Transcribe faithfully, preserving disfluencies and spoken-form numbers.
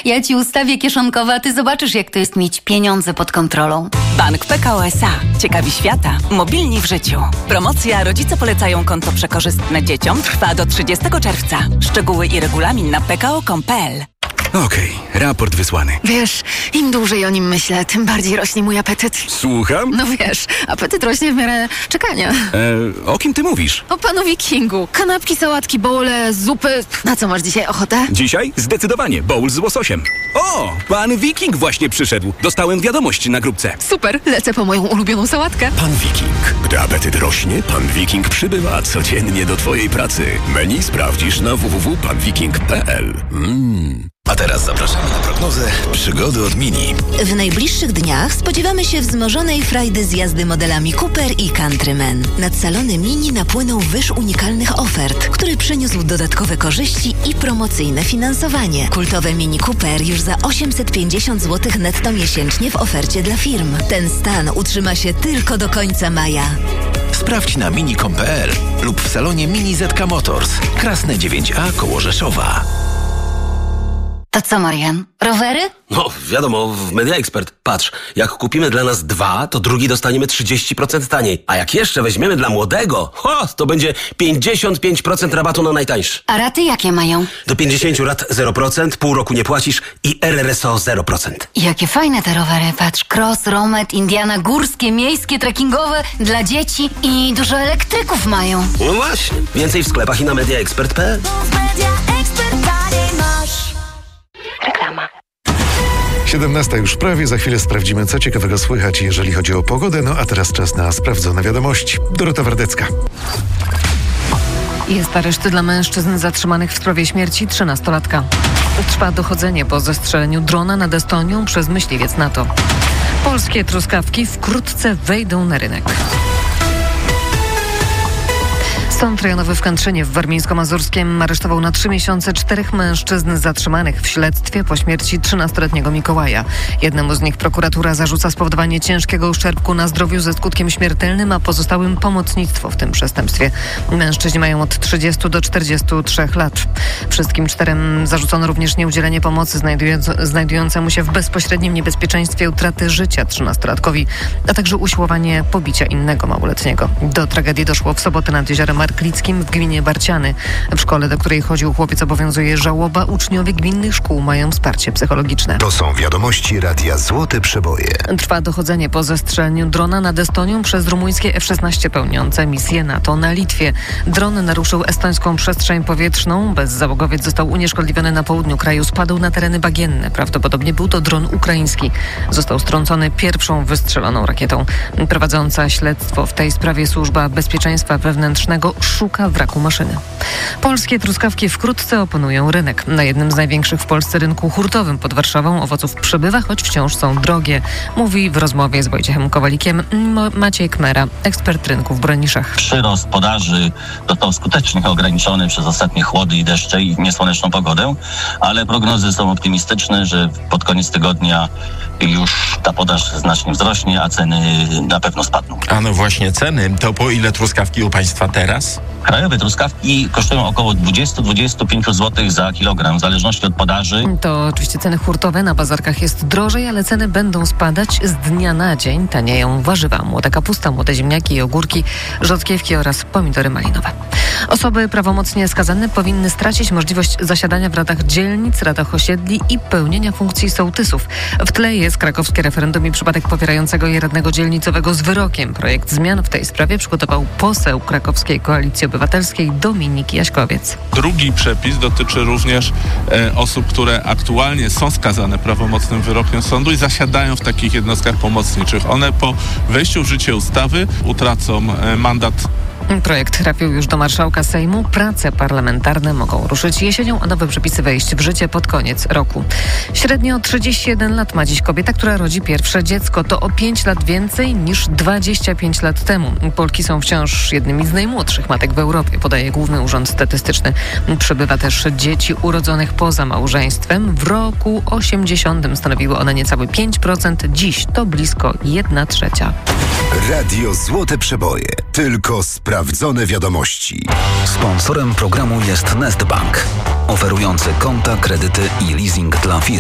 Ja ci ustawię kieszonkowe, a ty zobaczysz, jak to jest mieć pieniądze pod kontrolą. Bank P K O S A. Ciekawi świata. Mobilni w życiu. Promocja Rodzice polecają konto przekorzystne dzieciom trwa do trzydziestego czerwca. Szczegóły i regulamin na p k o kropka com kropka p l. Okej, okay, raport wysłany. Wiesz, im dłużej o nim myślę, tym bardziej rośnie mój apetyt. Słucham? No wiesz, apetyt rośnie w miarę czekania. E, o kim ty mówisz? O panu Wikingu. Kanapki, sałatki, bowle, zupy. Na co masz dzisiaj ochotę? Dzisiaj? Zdecydowanie, bowl z łososiem. O, pan Wiking właśnie przyszedł. Dostałem wiadomość na grupce. Super, lecę po moją ulubioną sałatkę. Pan Wiking. Gdy apetyt rośnie, pan Wiking przybywa codziennie do twojej pracy. Menu sprawdzisz na w w w kropka pan wiking kropka p l. Mmm. A teraz zapraszamy na prognozę przygody od Mini. W najbliższych dniach spodziewamy się wzmożonej frajdy z jazdy modelami Cooper i Countryman. Nad salony Mini napłynął wyż unikalnych ofert, który przyniósł dodatkowe korzyści i promocyjne finansowanie. Kultowe Mini Cooper już za osiemset pięćdziesiąt złotych netto miesięcznie w ofercie dla firm. Ten stan utrzyma się tylko do końca maja. Sprawdź na mini kropka com kropka p l lub w salonie Mini Z K Motors. Krasne dziewięć a koło Rzeszowa. To co, Marian? Rowery? No, wiadomo, w Media Expert. Patrz, jak kupimy dla nas dwa, to drugi dostaniemy trzydzieści procent taniej. A jak jeszcze weźmiemy dla młodego, ho, to będzie pięćdziesiąt pięć procent rabatu na najtańszy. A raty jakie mają? Do pięćdziesięciu rat zero procent, pół roku nie płacisz i R R S O zero procent. Jakie fajne te rowery. Patrz, cross, romet, Indiana, górskie, miejskie, trekkingowe, dla dzieci i dużo elektryków mają. No właśnie. Więcej w sklepach i na media expert kropka p l. Reklama. siedemnasta już prawie, za chwilę sprawdzimy, co ciekawego słychać, jeżeli chodzi o pogodę. No a teraz czas na sprawdzone wiadomości. Dorota Wardecka. Jest areszt dla mężczyzn zatrzymanych w sprawie śmierci trzynastolatka. Trwa dochodzenie po zestrzeleniu drona nad Estonią przez myśliwiec NATO. Polskie truskawki wkrótce wejdą na rynek. Sąd rejonowy w Kętrzynie w Warmińsko-Mazurskiem aresztował na trzy miesiące czterech mężczyzn zatrzymanych w śledztwie po śmierci trzynastoletniego Mikołaja. Jednemu z nich prokuratura zarzuca spowodowanie ciężkiego uszczerbku na zdrowiu ze skutkiem śmiertelnym, a pozostałym pomocnictwo w tym przestępstwie. Mężczyźni mają od trzydziestu do czterdziestu trzech lat. Wszystkim czterem zarzucono również nieudzielenie pomocy znajdując- znajdującemu się w bezpośrednim niebezpieczeństwie utraty życia trzynastolatkowi, a także usiłowanie pobicia innego małoletniego. Do tragedii doszło w sobotę nad jeziorem Marklickim w gminie Barciany. W szkole, do której chodził chłopiec, obowiązuje żałoba. Uczniowie gminnych szkół mają wsparcie psychologiczne. To są wiadomości Radia Złote Przeboje. Trwa dochodzenie po zestrzeleniu drona nad Estonią przez rumuńskie F szesnaście pełniące misję NATO na Litwie. Dron naruszył estońską przestrzeń powietrzną. Bezzałogowiec został unieszkodliwiony na południu kraju. Spadł na tereny bagienne. Prawdopodobnie był to dron ukraiński. Został strącony pierwszą wystrzeloną rakietą. Prowadząca śledztwo w tej sprawie Służba Bezpieczeństwa Wewnętrznego szuka wraku maszyny. Polskie truskawki wkrótce oponują rynek. Na jednym z największych w Polsce rynku hurtowym pod Warszawą owoców przybywa, choć wciąż są drogie. Mówi w rozmowie z Wojciechem Kowalikiem Maciej Kmera, ekspert rynku w Broniszach. Przyrost podaży został skutecznie ograniczony przez ostatnie chłody i deszcze i niesłoneczną pogodę, ale prognozy są optymistyczne, że pod koniec tygodnia już ta podaż znacznie wzrośnie, a ceny na pewno spadną. A no właśnie, ceny. To po ile truskawki u Państwa teraz? Krajowe truskawki kosztują około dwadzieścia do dwudziestu pięciu złotych za kilogram, w zależności od podaży. To oczywiście ceny hurtowe. Na bazarkach jest drożej, ale ceny będą spadać z dnia na dzień. Tanieją warzywa, młoda kapusta, młode ziemniaki i ogórki, rzodkiewki oraz pomidory malinowe. Osoby prawomocnie skazane powinny stracić możliwość zasiadania w radach dzielnic, radach osiedli i pełnienia funkcji sołtysów. W tle jest krakowskie referendum i przypadek popierającego je radnego dzielnicowego z wyrokiem. Projekt zmian w tej sprawie przygotował poseł krakowskiej Koalicji Obywatelskiej Dominik Jaśkowiec. Drugi przepis dotyczy również e, osób, które aktualnie są skazane prawomocnym wyrokiem sądu i zasiadają w takich jednostkach pomocniczych. One po wejściu w życie ustawy utracą e, mandat. Projekt trafił już do marszałka Sejmu. Prace parlamentarne mogą ruszyć jesienią, a nowe przepisy wejść w życie pod koniec roku. Średnio trzydzieści jeden lat ma dziś kobieta, która rodzi pierwsze dziecko. To o pięć lat więcej niż dwadzieścia pięć lat temu. Polki są wciąż jednymi z najmłodszych matek w Europie, podaje Główny Urząd Statystyczny. Przybywa też dzieci urodzonych poza małżeństwem. W roku osiemdziesiątym stanowiły one niecałe pięć procent. Dziś to blisko jedna trzecia. Radio Złote Przeboje. Tylko sprawdzone wiadomości. Sponsorem programu jest Nestbank, oferujący konta, kredyty i leasing dla firm.